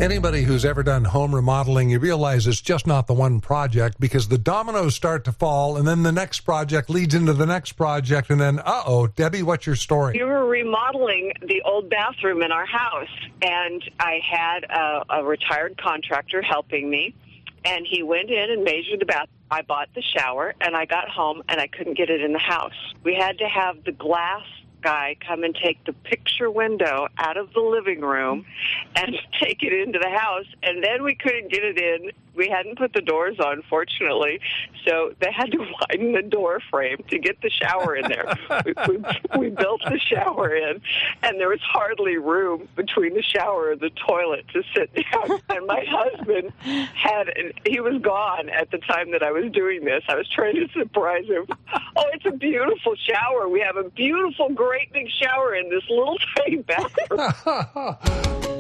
Anybody who's ever done home remodeling, you realize it's just not the one project, because the dominoes start to fall, and then the next project leads into the next project, and then, Debbie, what's your story? We were remodeling the old bathroom in our house, and I had a retired contractor helping me, and he went in and measured the bathroom. I bought the shower, and I got home, and I couldn't get it in the house. We had to have the glass guy come and take the picture window out of the living room and take it into the house, and then we couldn't get it in. We hadn't put the doors on, fortunately, so they had to widen the door frame to get the shower in there. We built the shower in, and there was hardly room between the shower and the toilet to sit down. And my husband he was gone at the time that I was doing this. I was trying to surprise him. Oh, it's a beautiful shower. We have a beautiful, great big shower in this little tiny bathroom.